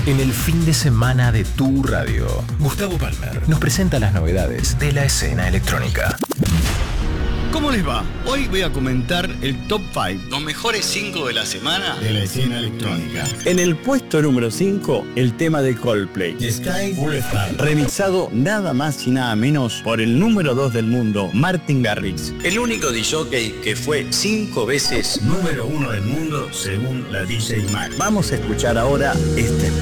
En el fin de semana de Tu Radio, Gustavo Palmer nos presenta las novedades de la escena electrónica. ¿Cómo les va? Hoy voy a comentar el top 5, los mejores 5 de la semana de la escena electrónica. En el puesto número 5, el tema de Coldplay, Sky Full Star, remixado nada más y nada menos por el número 2 del mundo, Martin Garrix, el único disjockey que fue 5 veces número 1 del mundo según la DJ Mag. Vamos a escuchar ahora este